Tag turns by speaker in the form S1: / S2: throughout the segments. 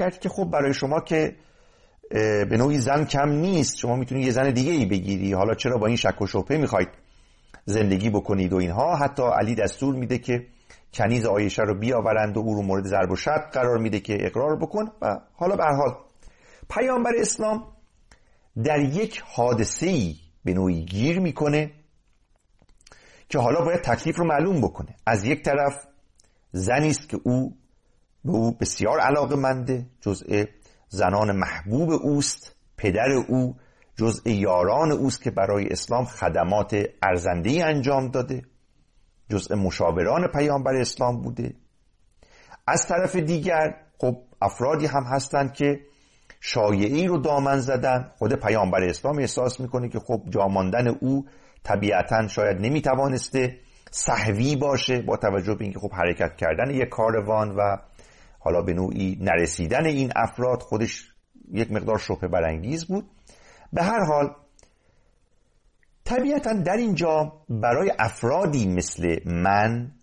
S1: کرد که خب برای شما که به نوعی زن کم نیست، شما میتونید یه زن دیگه ای بگیری، حالا چرا با این شک و شبهه میخواید زندگی بکنید و اینها. حتی علی دستور میده که کنیز عایشه رو بیاورند و او رو مورد ضرب و شتم قرار میده که اقرار بکن. و حالا به هر حال پیامبر اسلام در یک حادثه‌ای به نوعی گیر میکنه که حالا باید تکلیف رو معلوم بکنه. از یک طرف زنی است که به او بسیار علاقه‌منده، جزء زنان محبوب اوست، پدر او جزء یاران اوست که برای اسلام خدمات ارزنده‌ای انجام داده، جزء مشاوران پیامبر اسلام بوده. از طرف دیگر خب افرادی هم هستند که شایعی رو دامن زدن. خود پیامبر اسلام احساس میکنه که خب جاماندن او طبیعتاً شاید نمیتوانسته سهوی باشه با توجه به اینکه خب حرکت کردن یک کاروان و حالا به نوعی نرسیدن این افراد خودش یک مقدار شبهه برانگیز بود. به هر حال طبیعتاً در اینجا برای افرادی مثل من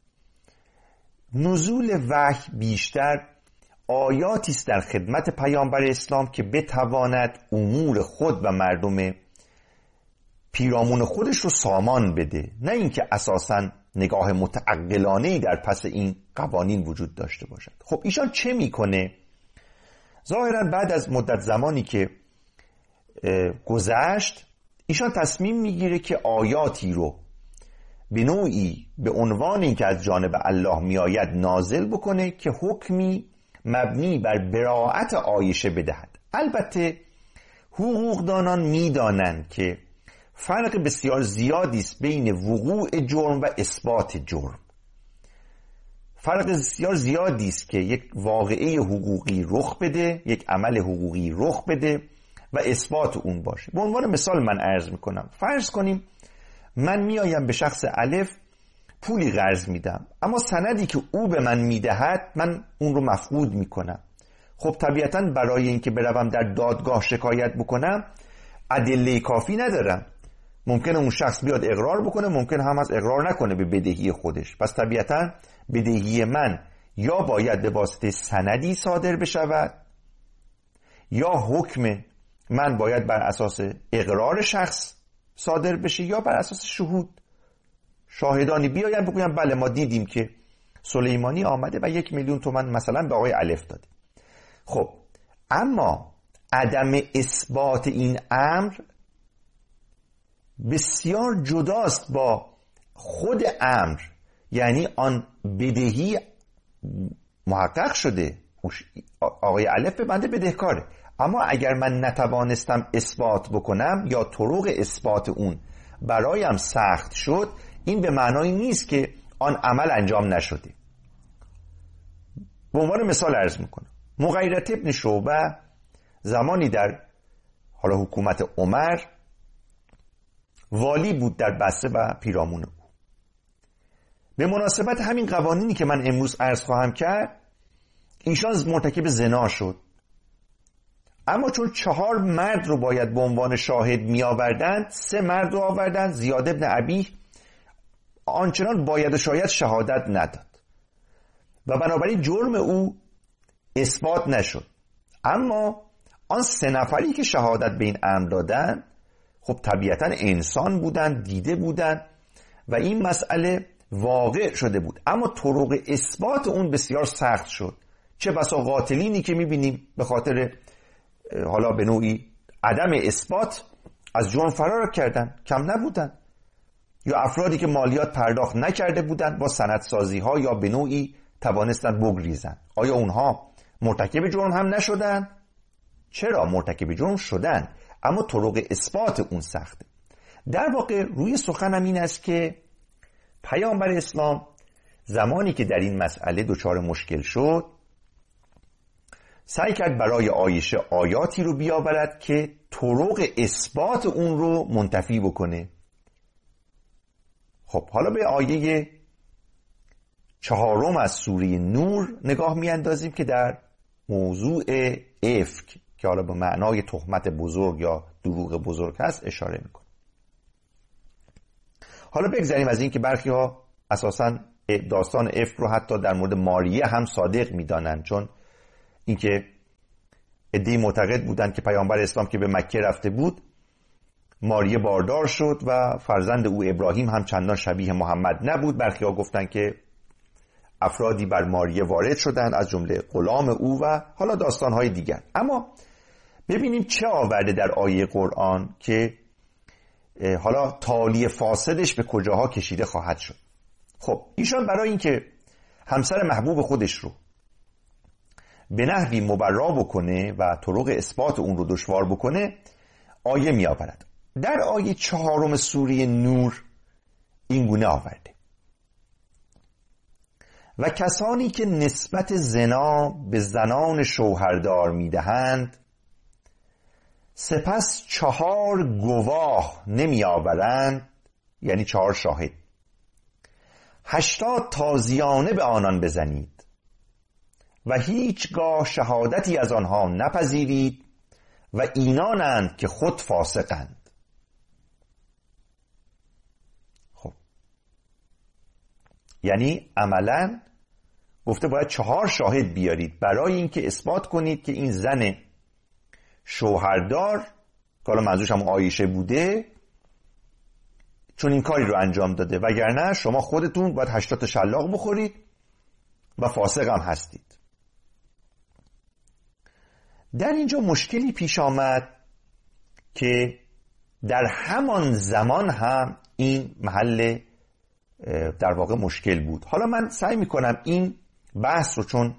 S1: نزول وحی بیشتر آیاتی است در خدمت پیامبر اسلام که بتواند امور خود و مردم پیرامون خودش رو سامان بده، نه اینکه اساساً نگاه متعقلانه‌ای در پس این قوانین وجود داشته باشد. خب ایشان چه میکنه؟ ظاهراً بعد از مدت زمانی که گذشت ایشان تصمیم میگیره که آیاتی رو به نوعی به عنوان اینکه از جانب الله میآید نازل بکنه که حکمی مبنی بر براءت عایشه بدهد. البته حقوقدانان میدانند که فرق بسیار زیادی است بین وقوع جرم و اثبات جرم. فرق بسیار زیادی است که یک واقعه حقوقی رخ بده، یک عمل حقوقی رخ بده و اثبات اون باشه. به عنوان مثال من عرض میکنم، فرض کنیم من میایم به شخص الف پولی قرض میدم، اما سندی که او به من میدهد من اون رو مفقود میکنم. خب طبیعتاً برای اینکه بروم در دادگاه شکایت بکنم ادله کافی ندارم. ممکنه اون شخص بیاد اقرار بکنه، ممکن هم از اقرار نکنه به بدهی خودش. پس طبیعتاً بدهی من یا باید به واسطه سندی صادر بشود یا حکم من باید بر اساس اقرار شخص صادر بشه یا بر اساس شهود، شاهدانی بیاین بگوین بله ما دیدیم که سلیمانی آمده و 1,000,000 تومان مثلا به آقای الف داده. خب اما عدم اثبات این امر بسیار جداست با خود امر، یعنی آن بدهی محقق شده، آقای الف به بنده بدهکاره، اما اگر من نتوانستم اثبات بکنم یا طرق اثبات اون برایم سخت شد، این به معنای نیست که آن عمل انجام نشده. به عنوان مثال عرض میکنم، مغیرة ابن شعبه زمانی در حالا حکومت عمر والی بود در بصره و پیرامون او. به مناسبت همین قوانینی که من امروز عرض خواهم کرد ایشان مرتکب زنا شد، اما چون 4 مرد رو باید به عنوان شاهد می آوردند، 3 مرد رو آوردند، زیاد ابن ابی آنچنان باید و شاید شهادت نداد و بنابراین جرم او اثبات نشد. اما آن 3 نفری که شهادت به این امر دادن خب طبیعتا انسان بودن، دیده بودن و این مسئله واقع شده بود، اما طرق اثبات اون بسیار سخت شد. چه بسا قاتلینی که میبینیم به خاطر حالا به نوعی عدم اثبات از جرم فرار کردن کم نبودن، یا افرادی که مالیات پرداخت نکرده بودن با سندسازی ها یا به نوعی توانستن بگریزن. آیا اونها مرتکب جرم هم نشدن؟ چرا مرتکب جرم شدن، اما طرق اثبات اون سخته. در واقع روی سخنم این است که پیامبر اسلام زمانی که در این مسئله دچار مشکل شد سعی کرد برای عایشه آیاتی رو بیاورد که طرق اثبات اون رو منتفی بکنه. خب حالا به آیه 4 از سوره نور نگاه میاندازیم که در موضوع افک که حالا به معنای تهمت بزرگ یا دروغ بزرگ هست اشاره میکنه. حالا بگذاریم از این که برخی ها اساساً داستان افک رو حتی در مورد ماریه هم صادق میدانند، چون اینکه عده‌ای معتقد بودند که پیامبر اسلام که به مکه رفته بود ماریه باردار شد و فرزند او ابراهیم هم چندان شبیه محمد نبود. برخی‌ها گفتند که افرادی بر ماریه وارد شدند از جمله غلام او و حالا داستان‌های دیگر. اما ببینیم چه آورده در آیه قرآن که حالا تالی فاسدش به کجاها کشیده خواهد شد. خب ایشان برای اینکه همسر محبوب خودش رو به نحوی مبرا بکنه و طرق اثبات اون رو دشوار بکنه آیه می آورد. در آیه 4 سوره نور این گونه آورده: و کسانی که نسبت زنا به زنان شوهردار می دهند سپس 4 گواه نمی آورند، یعنی 4 شاهد، 80 تازیانه به آنان بزنید و هیچگاه شهادتی از آنها نپذیرید و اینانند که خود فاسقند. خب یعنی عملاً گفته باید 4 شاهد بیارید برای اینکه اثبات کنید که این زن شوهردار که حالا منظورش هم عایشه بوده چون این کاری رو انجام داده، وگرنه شما خودتون باید 80 شلاق بخورید و فاسق هم هستید. در اینجا مشکلی پیش آمد که در همان زمان هم این محل در واقع مشکل بود. حالا من سعی میکنم این بحث رو، چون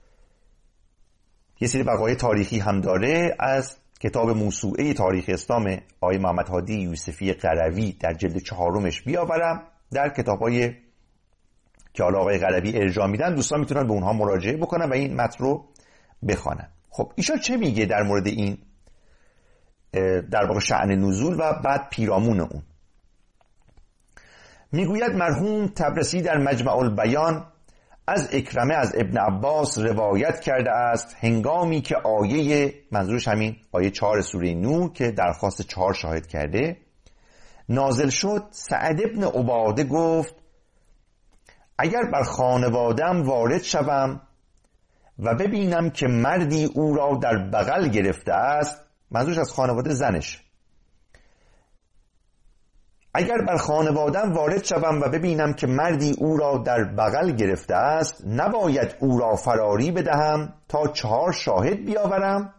S1: یه سری وقایع تاریخی هم داره، از کتاب موسوعه تاریخ اسلام آقای محمد هادی یوسفی قروی در جلد 4 بیاورم. در کتاب‌های که حالا آقای قروی ارجاع میدن دوستان میتونن به اونها مراجعه بکنن و این متن رو بخوانن. خب ایشون چه میگه در مورد این در واقع شأن نزول و بعد پیرامون اون؟ میگوید مرحوم طبرسی در مجمع البیان از اکرمه از ابن عباس روایت کرده است هنگامی که آیه، منظورش همین آیه 4 سوره نور که درخواست 4 شاهد کرده، نازل شد، سعد ابن عباده گفت اگر بر خانواده‌ام وارد شوم و ببینم که مردی او را در بغل گرفته است، منظورش از خانواده زنش، اگر بر خانواده‌ام وارد شوم و ببینم که مردی او را در بغل گرفته است، نباید او را فراری بدهم تا 4 شاهد بیاورم؟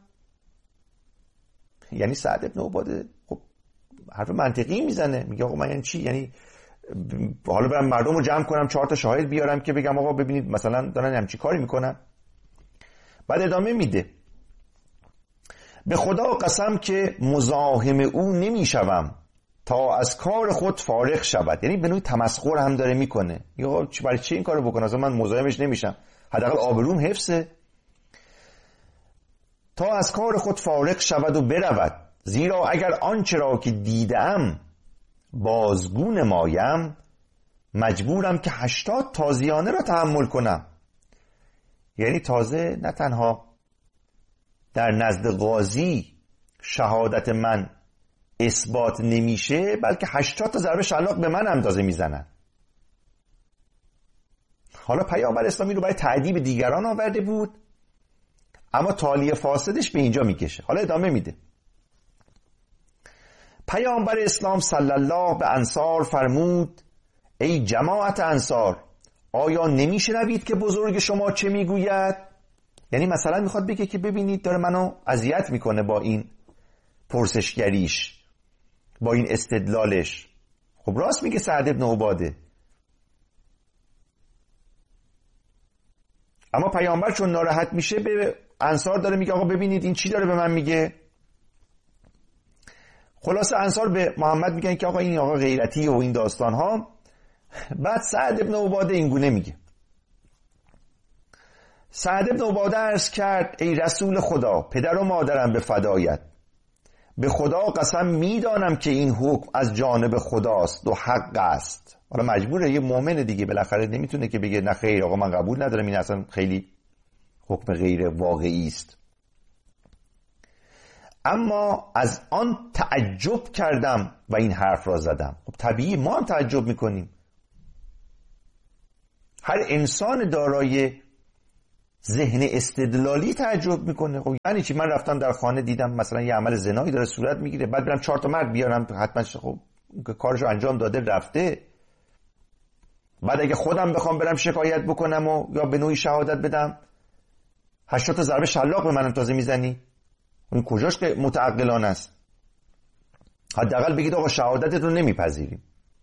S1: یعنی سعد ابن عباده خب حرف منطقی میزنه، میگه آقا من یعنی چی؟ یعنی حالا برم مردم رو جمع کنم 4 تا شاهد بیارم که بگم آقا ببینید مثلا دارن همچی کاری میکنن؟ بعد ادامه میده به خدا قسم که مزاحم او نمیشوم تا از کار خود فارغ شود. یعنی به نوعی تمسخر هم داره میکنه، یا برای چی این کارو بکنه؟ اصلا من مزاحمش نمیشم، حداقل آبروم حفظه. تا از کار خود فارغ شود و برود، زیرا اگر آنچه را که دیدم بازگو نمایم مجبورم که 80 تازیانه را تحمل کنم. یعنی تازه نه تنها در نزد قاضی شهادت من اثبات نمیشه، بلکه 80 تا ضربه شلاق به من اندازه میزنن. حالا پیامبر اسلامی رو برای تعذیب دیگران آورده بود، اما تالی فاسدش به اینجا میکشه. حالا ادامه میده پیامبر اسلام صلی الله به انصار فرمود ای جماعت انصار، آیا نمیشنوید که بزرگ شما چه میگوید؟ یعنی مثلا میخواد بگه که ببینید داره منو اذیت میکنه با این پرسشگریش، با این استدلالش. خب راست میگه سعد ابن عباده، اما پیامبر چون ناراحت میشه به انصار داره میگه آقا ببینید این چی داره به من میگه. خلاصه انصار به محمد میگن که آقا این آقا غیرتی و این داستان ها. بعد سعد ابن عباده این گونه میگه سعد ابن عباده عرض کرد ای رسول خدا، پدر و مادرم به فدایت، به خدا قسم میدانم که این حکم از جانب خداست و حق است. حالا مجبوره، یه مؤمن دیگه بالاخره نمیتونه که بگه نه خیر آقا من قبول ندارم، این اصلا خیلی حکم غیر واقعی است. اما از آن تعجب کردم و این حرف را زدم. خب طبیعی ما هم تعجب میکنیم. هر انسان دارای ذهن استدلالی تعجب میکنه. خب یعنی چی؟ من رفتم در خانه دیدم مثلا یه عمل زنایی داره صورت میگیره، بعد برم 4 تا مرد بیارم، حتما خب کارشو انجام داده رفته. بعد اگه خودم بخوام برم شکایت بکنم و یا به نوعی شهادت بدم، 80 تا ضربه شلاق به منم تازه میزنی؟ این کجاش که متعقلانه است؟ حداقل بگید آقا شهادتت رو نمیپذیریم.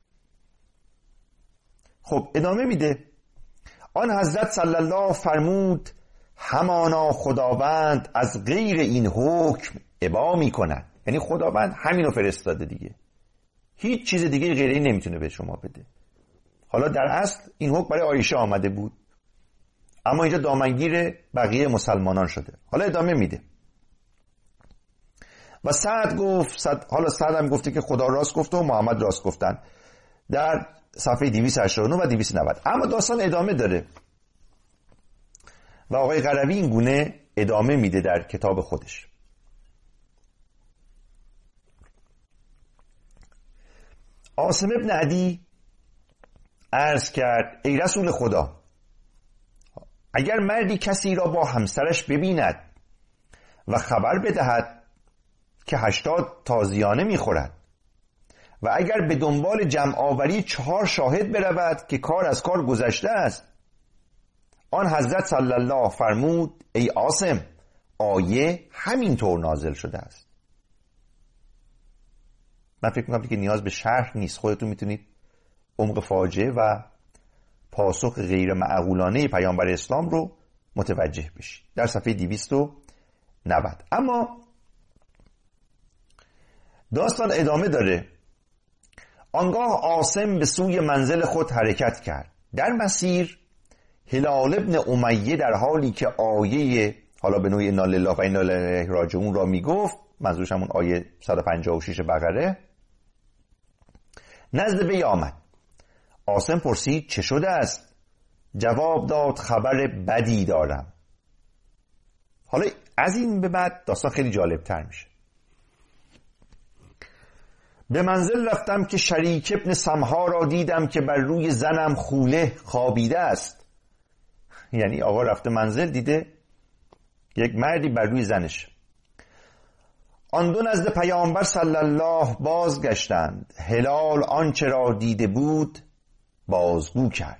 S1: خب ادامه میده. آن حضرت صلی الله فرمود همانا خداوند از غیر این حکم ابا میکند. یعنی خداوند همینو فرستاده دیگه، هیچ چیز دیگه غیر این نمیتونه به شما بده. حالا در اصل این حکم برای عایشه آمده بود، اما اینجا دامنگیر بقیه مسلمانان شده. حالا ادامه میده و سعد گفت، حالا سعد هم گفته که خدا راست گفته و محمد راست گفتن، در صفحه 289 و 290. اما داستان ادامه داره و آقای قروی این گونه ادامه میده در کتاب خودش. عاصم ابن عدی عرض کرد ای رسول خدا، اگر مردی کسی را با همسرش ببیند و خبر بدهد که 80 تازیانه میخورد و اگر به دنبال جمع آوری 4 شاهد برود که کار از کار گذشته است، آن حضرت صلی الله فرمود ای عاصم، آیه همین طور نازل شده است. من فکر میکنم که نیاز به شرح نیست، خودتون میتونید عمق فاجعه و پاسخ غیر معقولانه پیامبر اسلام رو متوجه بشید در صفحه 290. اما داستان ادامه داره. آنگاه عاصم به سوی منزل خود حرکت کرد. در مسیر هلال ابن امیه در حالی که آیه حالا به نوعی انا لله و انا الیه راجعون را میگفت، منظورش همون آیه 156 بقره، نزد وی آمد. عاصم پرسید چه شده است؟ جواب داد خبر بدی دارم. حالا از این به بعد داستان خیلی جالب تر میشه. به منزل رفتم که شریک ابن سمها را دیدم که بر روی زنم خوله خوابیده است. یعنی آقا رفته منزل دیده یک مردی بر روی زنش. آن دو نزد پیامبر صلی الله بازگشتند. هلال آنچه را دیده بود بازگو کرد.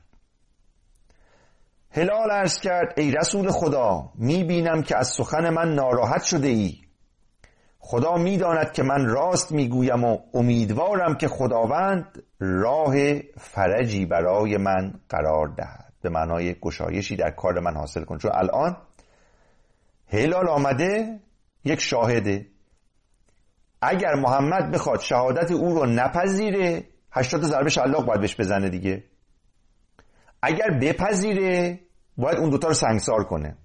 S1: هلال عرض کرد ای رسول خدا، میبینم که از سخن من ناراحت شده ای. خدا میداند که من راست میگویم و امیدوارم که خداوند راه فرجی برای من قرار دهد، به معنای گشایشی در کار من حاصل کن. چون الان هلال آمده یک شاهده، اگر محمد بخواد شهادت او رو نپذیره 80 ضربه شلاق باید بهش بزنه دیگه، اگر بپذیره باید اون دوتا رو سنگسار کنه،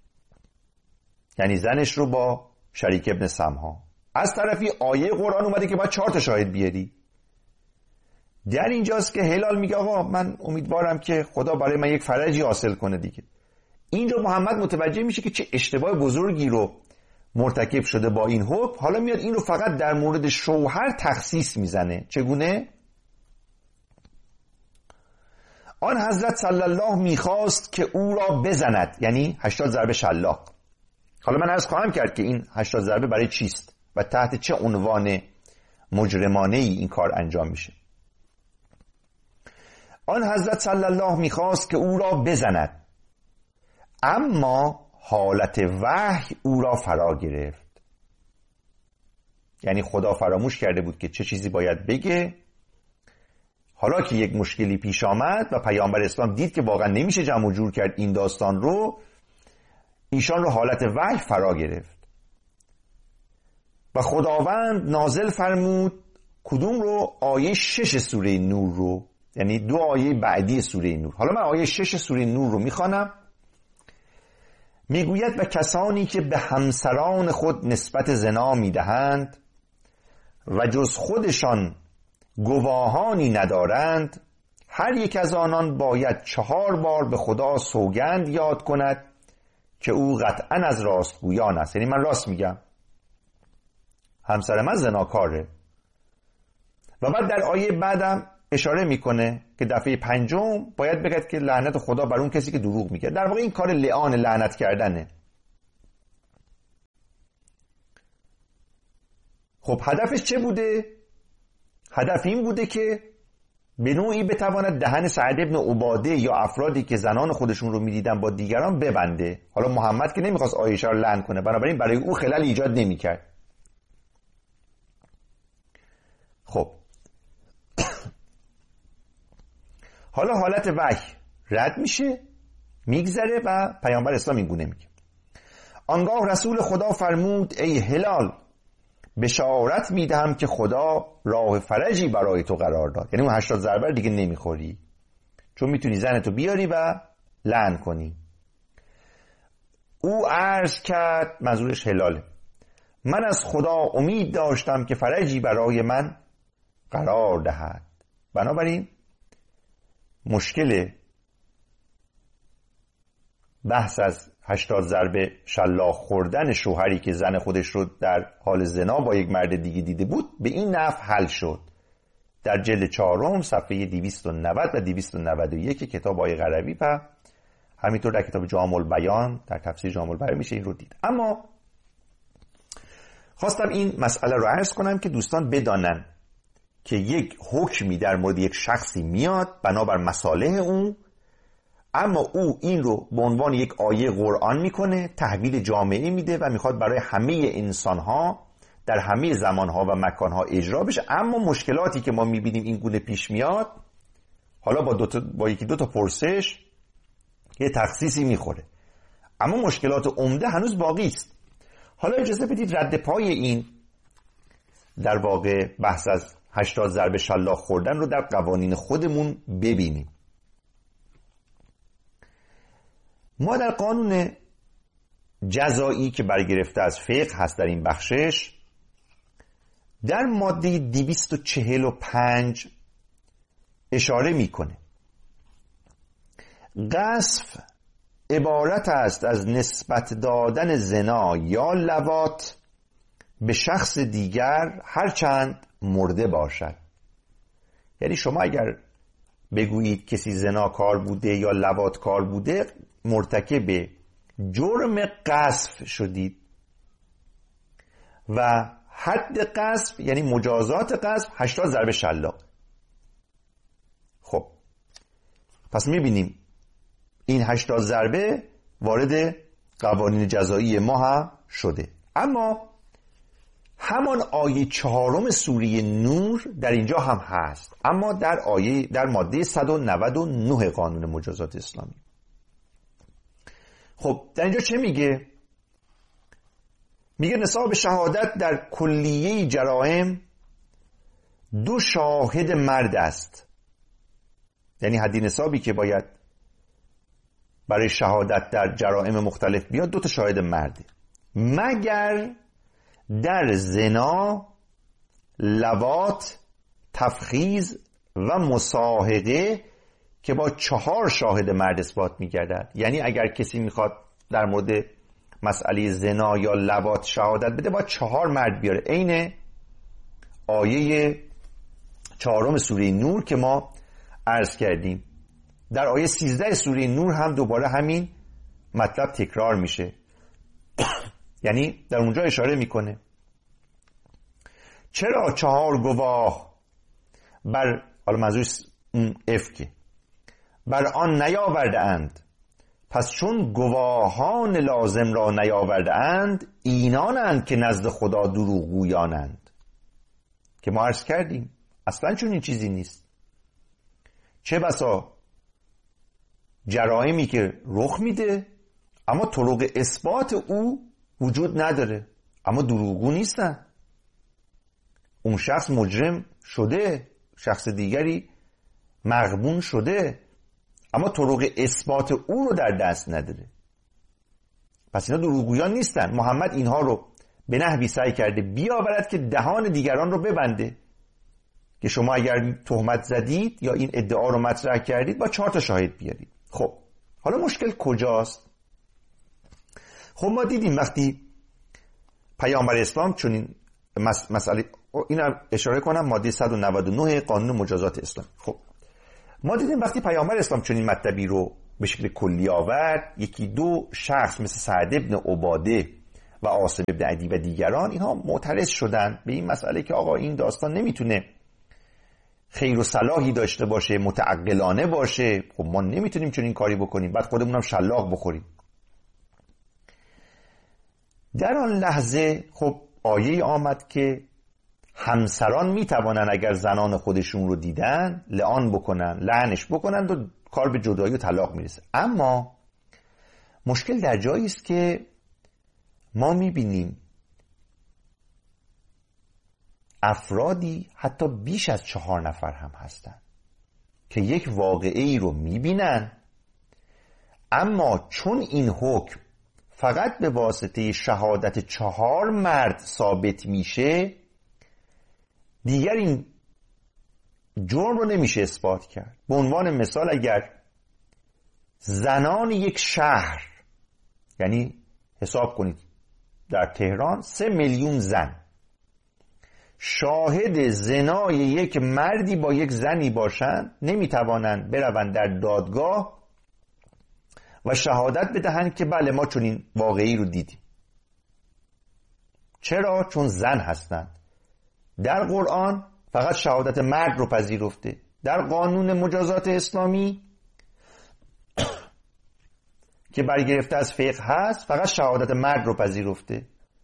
S1: یعنی زنش رو با شریک ابن سمها. از طرفی آیه قرآن اومده که باید 4 تا شاهد بیاری. در اینجاست که هلال میگه آقا من امیدوارم که خدا برای من یک فرجی حاصل کنه دیگه. اینجا محمد متوجه میشه که چه اشتباه بزرگی رو مرتکب شده با این حکم. حالا میاد این رو فقط در مورد شوهر تخصیص میزنه. چگونه؟ آن حضرت صلی الله میخواست که او را بزند، یعنی 80 ضربه شلاق. حالا من عرض خواهم کرد که این 80 ضربه برای چیست و تحت چه عنوان مجرمانه ای این کار انجام میشه. آن حضرت صلی الله میخواست که او را بزند، اما حالت وحی او را فرا گرفت. یعنی خدا فراموش کرده بود که چه چیزی باید بگه. حالا که یک مشکلی پیش آمد و پیامبر اسلام دید که واقعا نمیشه جمع و جور کرد این داستان رو، ایشان رو حالت وحی فرا گرفت و خداوند نازل فرمود. کدوم رو؟ آیه 6 سوره نور رو، یعنی 2 آیه بعدی سوره نور. حالا من آیه 6 سوره نور رو میخوانم. میگوید و کسانی که به همسران خود نسبت زنا میدهند و جز خودشان گواهانی ندارند، هر یک از آنان باید 4 بار به خدا سوگند یاد کند که او قطعا از راستگویان است. یعنی من راست میگم، همسر من زناکاره. و بعد در آیه بعدم اشاره میکنه که دفعه 5 باید بگید که لعنت خدا بر اون کسی که دروغ میگه. در واقع این کار لعان، لعنت کردنه. خب هدفش چه بوده؟ هدف این بوده که به نوعی بتواند دهن سعد ابن عباده یا افرادی که زنان خودشون رو میدیدن با دیگران ببنده. حالا محمد که نمیخواست عایشه رو لعن کنه، بنابراین برای او خلل ایجاد نمیکرد. خب حالا حالت وحی رد میشه، میگذره و پیامبر اسلام این گونه میگه: آنگاه رسول خدا فرمود ای هلال، بشارت میدهم که خدا راه فرجی برای تو قرار داد. یعنی اون 80 ضربه دیگه نمیخوری، چون میتونی زنتو بیاری و لعن کنی. او عرض کرد، منظورش هلاله، من از خدا امید داشتم که فرجی برای من قرار دهد. بنابراین مشکل بحث از 80 ضربه شلاق خوردن شوهری که زن خودش رو در حال زنا با یک مرد دیگه دیده بود به این نحو حل شد. در جلد 4 صفحه 290 و 291 کتاب آقای قروی و همینطور در کتاب جامع البیان، در تفسیر جامع البیان میشه این رو دید. اما خواستم این مسئله رو عرض کنم که دوستان بدانن که یک حکمی در مورد یک شخصی میاد بنابر مصالح اون، اما او این رو به عنوان یک آیه قرآن میکنه، تحویل جامعه میده و میخواد برای همه انسانها در همه زمانها و مکانها اجرا بشه. اما مشکلاتی که ما میبینیم این گونه پیش میاد، حالا با یکی دو تا پرسش یه تخصیصی میخوره، اما مشکلات عمده هنوز باقی است. حالا اجازه بدید رد پای این در واقع بحث از 80 ضربه شلاق خوردن رو در قوانین خودمون ببینیم. ما در قانون جزایی که برگرفته از فقه هست در این بخشش، در ماده 245 اشاره میکنه قذف عبارت است از نسبت دادن زنا یا لواط به شخص دیگر هرچند مرده باشد. یعنی شما اگر بگویید کسی زناکار بوده یا لواطکار بوده، مرتکب جرم قذف شدید و حد قذف یعنی مجازات قذف 80 ضربه شلاق. خب پس میبینیم این 80 ضربه وارد قوانین جزایی ما هم شده. اما همان آیه 4 سوره نور در اینجا هم هست، اما در ماده 199 قانون مجازات اسلامی. خب در اینجا چه میگه؟ میگه نصاب شهادت در کلیه جرائم 2 شاهد مرد است. یعنی حدی نصابی که باید برای شهادت در جرائم مختلف بیاد 2 تا شاهد مرده، مگر در زنا، لواط، تفخیذ و مصاهقه که با 4 شاهد مرد اثبات می‌گردد. یعنی اگر کسی میخواد در مورد مسئله زنا یا لواط شهادت بده با 4 مرد بیاره، عین آیه 4 سوره نور که ما عرض کردیم. در آیه 13 سوره نور هم دوباره همین مطلب تکرار میشه. یعنی در اونجا اشاره میکنه چرا 4 گواه بر، حالا منظورش اون افکه، بر آن نیاورده اند، پس چون گواهان لازم را نیاورده اند اینانند که نزد خدا دروغگویانند. که ما عرض کردیم اصلا چون این چیزی نیست. چه بسا جرائمی که رخ میده اما طرق اثبات او وجود نداره، اما دروغگو نیستن. اون شخص مجرم شده، شخص دیگری مغبون شده، اما طرق اثبات او رو در دست نداره. پس اینا دروغگویان نیستن. محمد اینها رو به نحوی سعی کرده بیاورد که دهان دیگران رو ببنده، که شما اگر تهمت زدید یا این ادعا رو مطرح کردید با 4 تا شاهد بیارید. خب حالا مشکل کجاست؟ خب ما دیدیم وقتی پیامبر اسلام چون این مسئله این اشاره کنم ماده 199 قانون مجازات اسلام. خب ما دیدیم وقتی پیامبر اسلام چنین مطلبی رو به شکل کلی آورد، یکی دو شخص مثل سعد ابن عباده و عاصم ابن عدی و دیگران اینها معترض شدن به این مسئله که آقا این داستان نمیتونه خیر و صلاحی داشته باشه، متعقلانه باشه. خب ما نمیتونیم چنین کاری بکنیم، بعد خودمونم شلاق بخوریم. در آن لحظه خب آیه آمد که همسران میتوانن اگر زنان خودشون رو دیدن لعان بکنن، لعنش بکنن و کار به جدایی و طلاق میرسه. اما مشکل در جایی است که ما میبینیم افرادی حتی بیش از 4 نفر هم هستن که یک واقعه ای رو میبینن، اما چون این حکم فقط به واسطه شهادت 4 مرد ثابت میشه، دیگر این جرم رو نمیشه اثبات کرد. به عنوان مثال اگر زنان یک شهر، یعنی حساب کنید در تهران 3 میلیون زن، شاهد زنای یک مردی با یک زنی باشند، نمیتوانند بروند در دادگاه و شهادت بدهند که بله ما چنین واقعی رو دیدیم. چرا؟ چون زن هستند. در قرآن فقط شهادت مرد رو پذیرفته، در قانون مجازات اسلامی که برگرفته از فقه هست فقط شهادت مرد رو پذیرفته.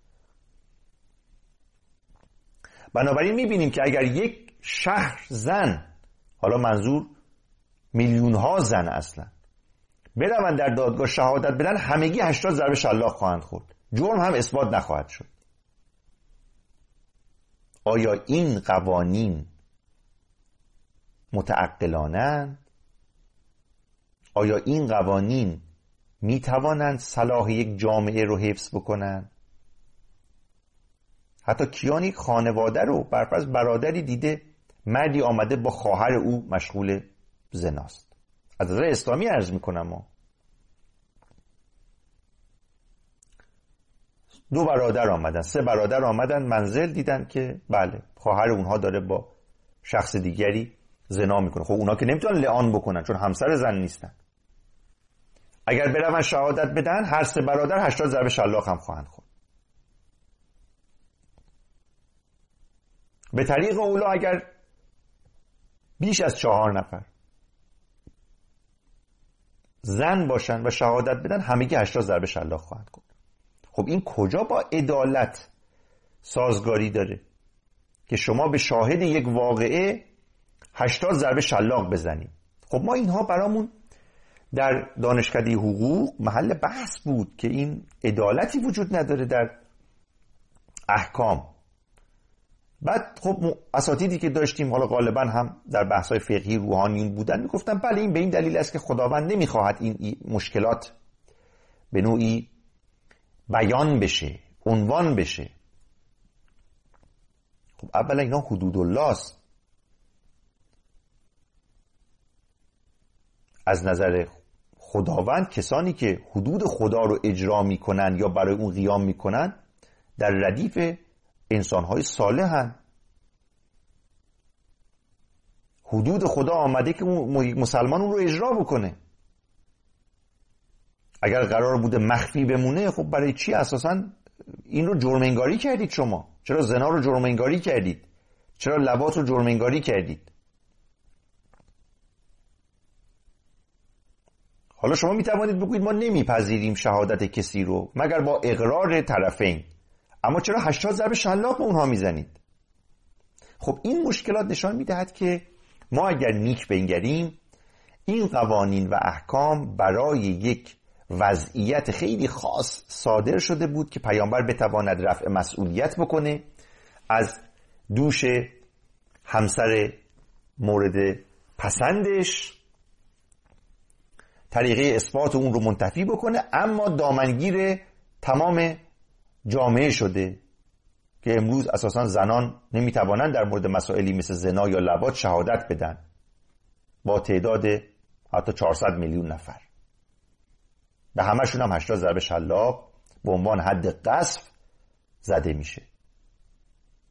S1: بنابراین میبینیم که اگر یک شهر زن، حالا منظور میلیون ها زن اصلا، بروند در دادگاه شهادت بدن، همگی 80 ضربه شلاق خواهند خورد، جرم هم اثبات نخواهد شد. آیا این قوانین متعقلانند؟ آیا این قوانین می توانند صلاح یک جامعه رو حفظ بکنند؟ حتی کیان یک خانواده رو برفرض برادری دیده مردی آمده با خواهر او مشغول زناست، از نظر اسلامی عرض میکنم ما 2 برادر آمدن، 3 برادر آمدن منزل، دیدن که بله خواهر اونها داره با شخص دیگری زنا میکنه. خب اونا که نمیتونن لعان بکنن چون همسر زن نیستن. اگر برون شهادت بدن هر 3 برادر 80 ضربه شلاق هم خواهند خورد. به طریق اولا اگر بیش از 4 نفر زن باشن و شهادت بدن، همگی 80 ضربه شلاق خواهند خورد. خب این کجا با عدالت سازگاری داره که شما به شاهد یک واقعه 80 ضربه شلاق بزنید؟ خب ما اینها برامون در دانشکده حقوق محل بحث بود که این عدالتی وجود نداره در احکام. بعد خب اساتیدی که داشتیم، حالا غالبا هم در بحث‌های فقهی روحانیون بودن، میگفتن بله این به این دلیل است که خداوند نمیخواهد این مشکلات به نوعی بیان بشه، عنوان بشه. خب اولا اینا حدود الله است. از نظر خداوند کسانی که حدود خدا رو اجرا میکنن یا برای اون قیام میکنن در ردیف انسانهای صالحن. حدود خدا آمده که مسلمان اون رو اجرا بکنه. اگر قرار بوده مخفی بمونه، خب برای چی اساساً این رو جرم انگاری کردید؟ شما چرا زنا رو جرم انگاری کردید؟ چرا لواط رو جرم انگاری کردید؟ حالا شما میتوانید بگویید ما نمیپذیریم شهادت کسی رو مگر با اقرار طرفین، اما چرا 80 ضربه شلاق به اونها میزنید؟ خب این مشکلات نشان میدهد که ما اگر نیک بنگریم، این قوانین و احکام برای یک وضعیت خیلی خاص صادر شده بود که پیامبر بتواند رفع مسئولیت بکنه، از دوش همسر مورد پسندش طریقه اثبات اون رو منتفی بکنه، اما دامنگیر تمام جامعه شده که امروز اساساً زنان نمیتوانند در مورد مسائلی مثل زنا یا لواط شهادت بدن با تعداد حتی 400 میلیون نفر. به همشون هم 80 ضربه شلاق به عنوان حد قذف زده میشه.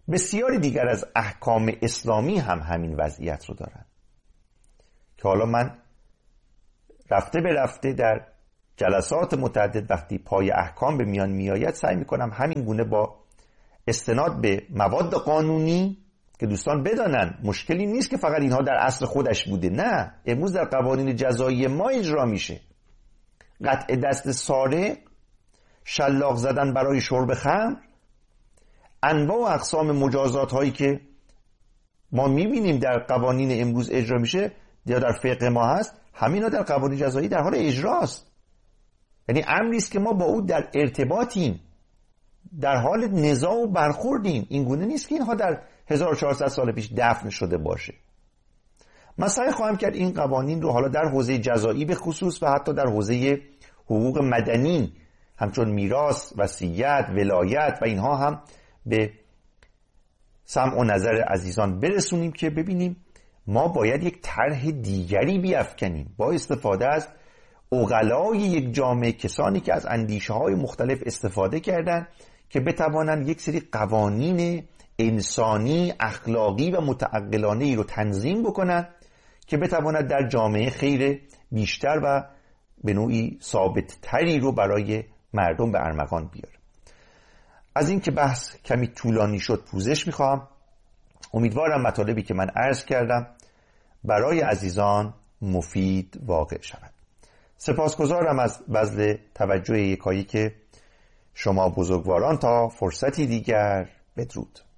S1: بسیاری دیگر از احکام اسلامی هم همین وضعیت رو دارن که حالا من رفته به رفته در جلسات متعدد وقتی پای احکام به میان میآید سعی میکنم همین گونه با استناد به مواد قانونی که دوستان بدانن مشکلی نیست که فقط اینها در اصل خودش بوده، نه، امروز در قوانین جزایی ما اجرا میشه. قطع دست سارق، شلاق زدن برای شرب خمر، انواع و اقسام مجازات هایی که ما میبینیم در قوانین امروز اجرا میشه یا در فقه ما هست، همینا در قوانین جزایی در حال اجراست. یعنی امری است که ما با او در ارتباطیم، در حال نزاع و برخوردیم. این گونه نیست که اینها در 1400 سال پیش دفن شده باشه. من سعی خواهم کرد این قوانین رو حالا در حوزه جزایی به خصوص و حتی در حوزه حقوق مدنی همچون میراث، وصیت، ولایت و اینها هم به سمع و نظر عزیزان برسونیم که ببینیم ما باید یک طرح دیگری بیفکنیم با استفاده از عقلای یک جامعه، کسانی که از اندیشه‌های مختلف استفاده کردن که بتوانند یک سری قوانین انسانی، اخلاقی و متعقلانه ای رو تنظیم بکنن که بتواند در جامعه خیر بیشتر و به نوعی ثابت تری رو برای مردم به ارمغان بیاره. از این که بحث کمی طولانی شد پوزش میخوام. امیدوارم مطالبی که من عرض کردم برای عزیزان مفید واقع شود. سپاسگزارم از بذل توجه یکایی که شما بزرگواران. تا فرصتی دیگر، بدرود.